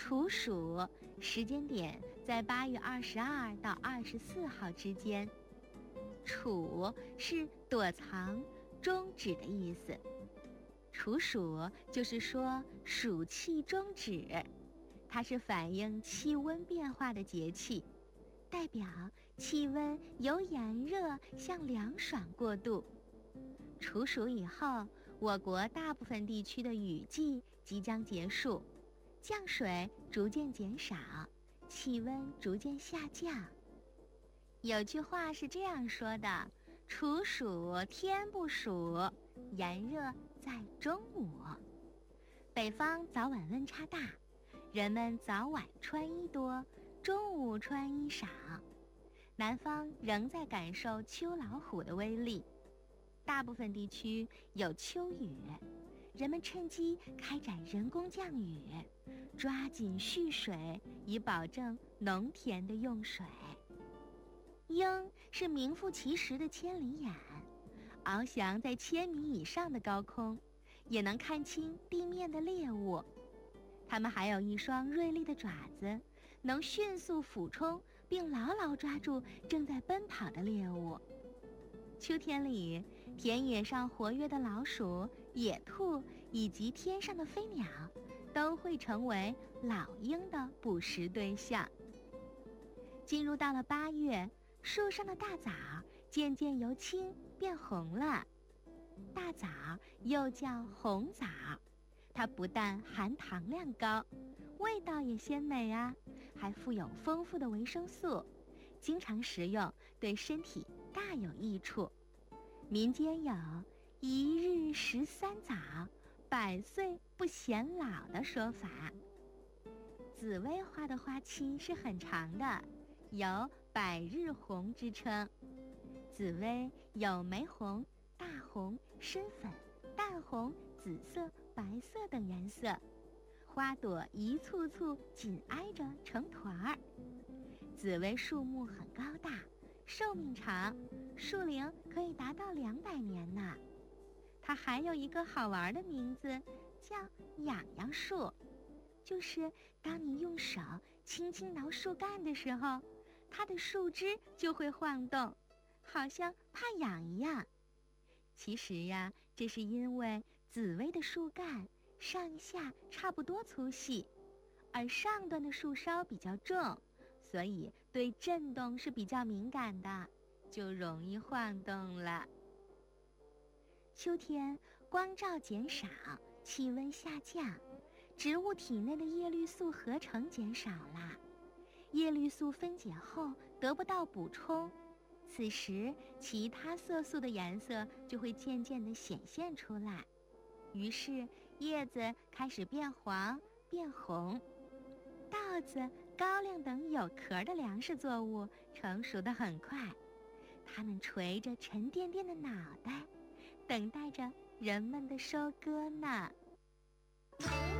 处暑时间点在8月22到24号之间。处是躲藏、终止的意思。处暑就是说暑气终止，它是反映气温变化的节气，代表气温由炎热向凉爽过渡。处暑以后，我国大部分地区的雨季即将结束，降水逐渐减少，气温逐渐下降。有句话是这样说的：处暑天不暑，炎热在中午。北方早晚温差大，人们早晚穿衣多，中午穿衣少。南方仍在感受秋老虎的威力，大部分地区有秋雨，人们趁机开展人工降雨，抓紧蓄水，以保证农田的用水。鹰是名副其实的千里眼，翱翔在1000米以上的高空，也能看清地面的猎物。它们还有一双锐利的爪子，能迅速俯冲并牢牢抓住正在奔跑的猎物。秋天里，田野上活跃的老鼠、野兔以及天上的飞鸟，都会成为老鹰的捕食对象。进入到了8月，树上的大枣渐渐由青变红了。大枣又叫红枣，它不但含糖量高，味道也鲜美啊，还富有丰富的维生素，经常食用对身体大有益处。民间有一日13枣，100岁不显老的说法。紫薇花的花期是很长的，有百日红之称。紫薇有玫红、大红、深粉、淡红、紫色、白色等颜色，花朵一簇簇紧挨着成团儿。紫薇树木很高大，寿命长，树龄可以达到200年呢。它还有一个好玩的名字，叫痒痒树，就是当你用手轻轻挠树干的时候，它的树枝就会晃动，好像怕痒一样。其实呀，这是因为紫薇的树干上下差不多粗细，而上端的树梢比较重，所以对震动是比较敏感的，就容易晃动了。秋天光照减少，气温下降，植物体内的叶绿素合成减少了，叶绿素分解后得不到补充，此时其他色素的颜色就会渐渐地显现出来，于是叶子开始变黄变红。稻子、高粱等有壳的粮食作物成熟得很快，它们垂着沉甸甸的脑袋，等待着人们的收割呢。